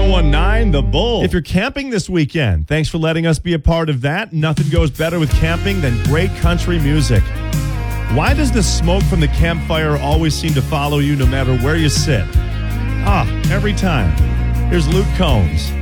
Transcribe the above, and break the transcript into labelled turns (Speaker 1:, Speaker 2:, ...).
Speaker 1: 1019 The Bull. If you're camping this weekend, thanks for letting us be a part of that. Nothing goes better with camping than great country music. Why does the smoke from the campfire always seem to follow you no matter where you sit? Every time. Here's Luke Combs.